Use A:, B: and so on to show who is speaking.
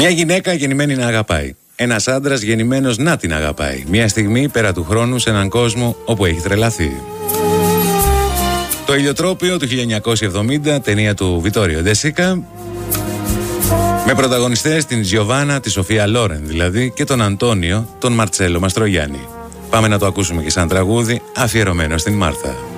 A: Μια γυναίκα γεννημένη να αγαπάει. Ένας άντρας γεννημένος να την αγαπάει. Μια στιγμή πέρα του χρόνου σε έναν κόσμο όπου έχει τρελαθεί. Το Ηλιοτρόπιο του 1970, ταινία του Βιτόριο Ντεσίκα, με πρωταγωνιστές την Τζιοβάνα, τη Σοφία Λόρεν δηλαδή, και τον Αντώνιο, τον Μαρτσέλο Μαστρογιάννη. Πάμε να το ακούσουμε και σαν τραγούδι αφιερωμένο στην Μάρθα.